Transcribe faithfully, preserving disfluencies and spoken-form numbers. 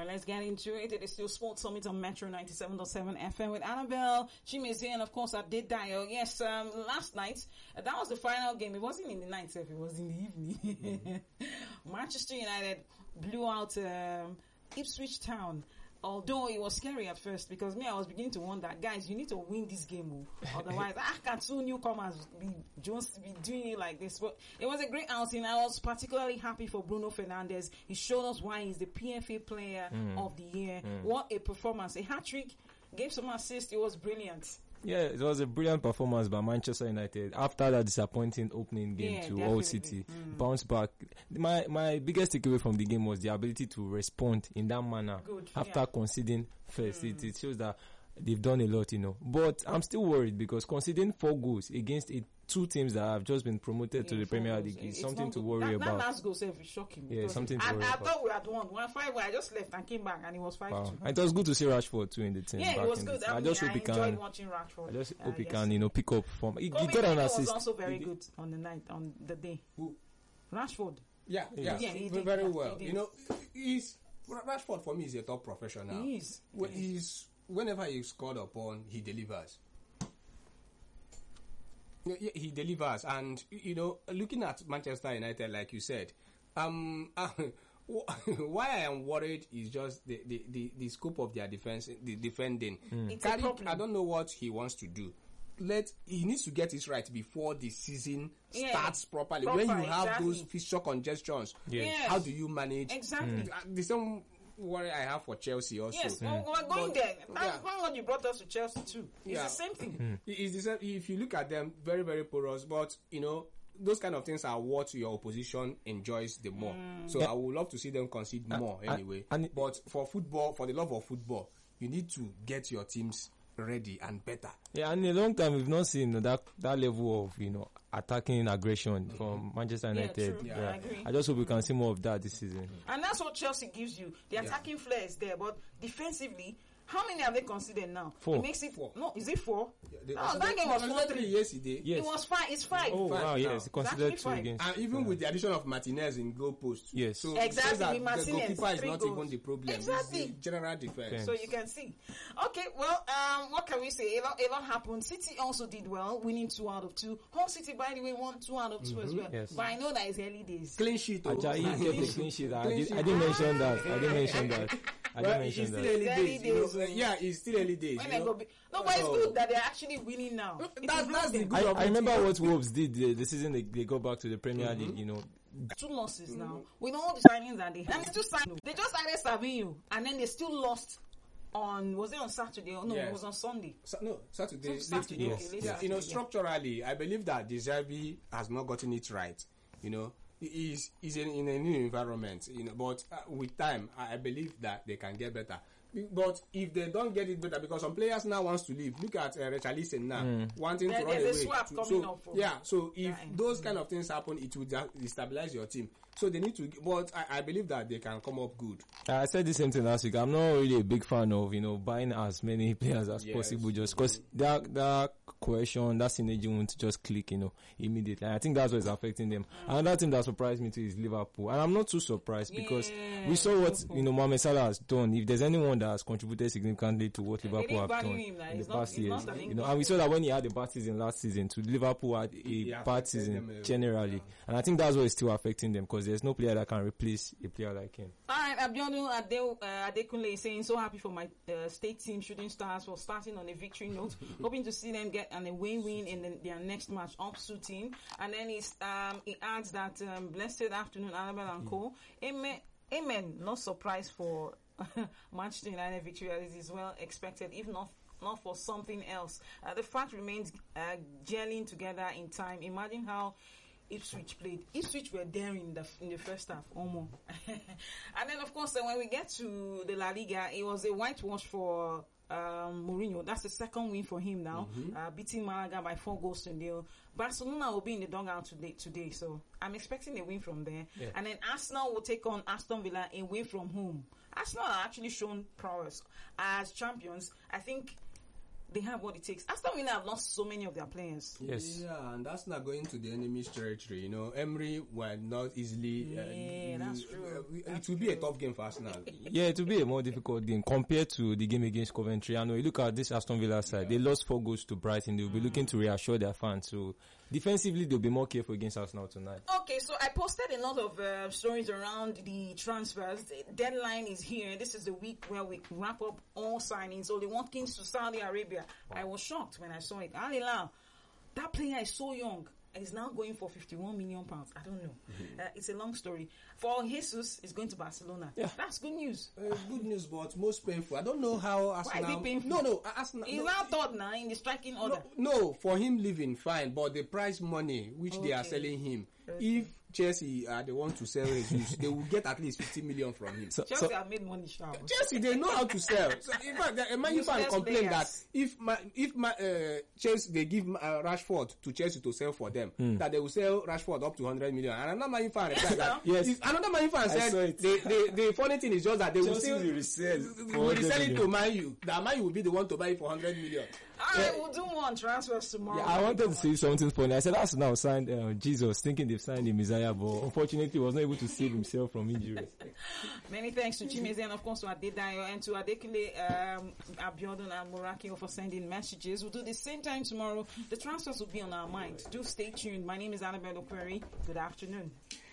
let's get into it. It is still Sports Summit on Metro ninety-seven point seven F M with Annabelle, Chimezie, and of course at Dial. Yes, um, last night, uh, that was the final game. It wasn't in the night, it was in the evening. Mm-hmm. Manchester United blew out um, Ipswich Town. Although it was scary at first, because me, I was beginning to wonder, guys, you need to win this game. Oh. Otherwise, how can two newcomers be just be doing it like this? But it was a great outing. I was particularly happy for Bruno Fernandes. He showed us why he's the P F A player mm. of the year. Mm. What a performance. A hat-trick, gave some assist. It was brilliant. Yeah, it was a brilliant performance by Manchester United after that disappointing opening game yeah, to definitely. Hull City. Mm. Bounce back. My my biggest takeaway from the game was the ability to respond in that manner Good. after yeah. conceding first. Mm. It, it shows that they've done a lot, you know. But I'm still worried because conceding four goals against a, two teams that have just been promoted yeah, to the Premier League is it's something to good. worry that, about. That last goal is shocking. Yeah, something to I, worry I about. thought we had won. one five, I just left and came back and it was five two. Wow. And it was good to see Rashford too in the team. Yeah, back it was in good. The I, I mean, just I hope he enjoyed can. watching Rashford. I just uh, hope he yes. can, you know, pick up from. He, he got an assist. Was also very good on the night, on the day. Who? Rashford. Yeah, yeah, yeah he very, did, very yeah, well. he You know, he's Rashford for me is a top professional. He is. When he's whenever he's called upon, he delivers. Yeah, he delivers, and you know, looking at Manchester United, like you said, um, uh, why I am worried is just the, the, the, the scope of their defense, the defending. Mm. Carrick, I don't know what he wants to do. Let he needs to get it right before the season yeah. starts properly. Proper, when you have exactly. those fixture congestions, yes. how do you manage? Exactly. Mm. The same worry I have for Chelsea also. Yes, mm. we're going but, there. Thank yeah. God you brought us to Chelsea too. It's yeah. the same thing. Mm. It's the same. If you look at them, very, very porous. But, you know, those kind of things are what your opposition enjoys the more. Mm. So yeah. I would love to see them concede uh, more anyway. Uh, and but for football, for the love of football, you need to get your teams ready and better. Yeah, and in a long time we've not seen that that level of, you know, attacking aggression mm-hmm. from Manchester United. Yeah, yeah. yeah. I agree. I just hope we can see more of that this season. And that's what Chelsea gives you. The attacking yeah. flair is there, but defensively, how many have they considered now? Four. It makes it four. No, is it four? Yeah, no, that game was four three yesterday. Yes. It was five. It's five. Oh five wow, now. yes, it considered two five. against. And even yeah. with the addition of Martinez in goal post. Yes. So exactly. that With Martinez, the goalkeeper is not goals. even the problem. Exactly. It's the general defense. So you can see. Okay, well, um, what can we say? A lot, a lot happened. City also did well, winning two out of two. Hull City, by the way, won two out of two mm-hmm. as well. Yes. But I know that it's early days. Clean sheet. Oh. Ajayi kept a clean sheet. I, did, I didn't mention that. I didn't mention that. I well, didn't mention it's that. still early days. days You know, yeah, it's still early days. When you I know? go be- no, but it's Oh. good that they're actually winning now. That, that's the good I, of I it. remember what Wolves did the, the season they, they got back to the Premier Mm-hmm. League, you know. Two losses mm-hmm. now. With all the signings that they had. And they still signed. They just signed Savinho. And then they still lost on, was it on Saturday? Or no, yes. it was on Sunday. Sa- no, Saturday. So Saturday. Late, Okay, yes. late yeah, Saturday, you know, yeah. structurally, I believe that De Zerbi has not gotten it right. You know, he's, he's in, in a new environment. You know, but uh, with time, I, I believe that they can get better. But if they don't get it better, because some players now wants to leave. Look at uh, Richarlison now, mm. wanting there, to run away. There's a swap to, coming so, up. For yeah, so if time. those kind of things happen, it will destabilize your team. So they need to, but I, I believe that they can come up good. I said the same thing last week. I'm not really a big fan of, you know, buying as many players as yes. possible just because that, that cohesion, that synergy won't just click, you know, immediately. And I think that's what's affecting them. Mm. Another thing that surprised me too is Liverpool. And I'm not too surprised because yeah. we saw what, you know, Mohamed Salah has done. If there's anyone that has contributed significantly to what Liverpool have done him, like, in the not, past years, an you know, and we saw that when he had a bad season last season, to Liverpool had a yeah, bad season them, uh, generally. Yeah. And I think that's what is still affecting them because there's no player that can replace a player like him. All right, Abiodun Ade, uh, Adekunle is saying, so happy for my uh, state team shooting stars for starting on a victory note. Hoping to see them get an away win in the, their next match, Opsu team. And then he's, um, he adds that, um, blessed afternoon, Annabelle and Co. Amen, amen, no surprise for Manchester United victory as is well expected, if not not for something else. Uh, the fact remains uh, gelling together in time. Imagine how Ipswich played. Ipswich were there in the in the first half, almost. And then, of course, uh, when we get to the La Liga, it was a whitewash for um, Mourinho. That's the second win for him now, mm-hmm. uh, beating Malaga by four goals to nil. Barcelona will be in the dugout today, today, so I'm expecting a win from there. Yeah. And then Arsenal will take on Aston Villa, a win from home. Arsenal are actually shown prowess as champions. I think they have what it takes. Aston Villa have lost so many of their players. Yes. Yeah, and that's not going to the enemy's territory. You know, Emery were not easily. Uh, Yeah, that's true. Uh, it will be a tough game for Arsenal. Yeah, it will be a more difficult game compared to the game against Coventry. I know you look at this Aston Villa side, they lost four goals to Brighton. They'll be looking to reassure their fans. So defensively, they'll be more careful against Arsenal tonight. Okay, so I posted a lot of uh, stories around the transfers. The deadline is here. This is the week where we wrap up all signings. Oli Watkins to Saudi Arabia. I was shocked when I saw it. Al Hilal, that player is so young. Is now going for fifty-one million pounds. I don't know. Mm-hmm. Uh, it's a long story. For Jesus, is going to Barcelona. Yeah. That's good news. Uh, good news, but most painful. I don't know how Arsenal. Why is it painful? No, no, Arsenal. He's no, now third now in the striking order. No, no, for him leaving, fine, but the price money which okay. they are selling him, okay. if Chelsea are the one to sell Jesus, they will get at least fifty million from him. So, Chelsea so, have made money sharp. Chelsea, they know how to sell. So, in fact, a Man U fan complain that if my, if my, uh, Chelsea they give uh, Rashford to Chelsea to sell for them, mm. that they will sell Rashford up to one hundred million. And another Man U fan replied that yes. if, another Man U fan said the, the, the funny thing is just that they Chelsea will still resell, will resell it to Man U. That Man U will be the one to buy it for one hundred million. All right, we'll do more transfers tomorrow. Yeah, I wanted to say something funny. I said that's now signed uh, Jesus, thinking they've signed the Messiah, but unfortunately he was not able to save himself from injuries. Many thanks to Chimeze and of course to Adedayo and to Adekule, um, Abiodun and Murakio for sending messages. We'll do the same time tomorrow. The transfers will be on our mind. Do stay tuned. My name is Annabelle Okweri. Good afternoon.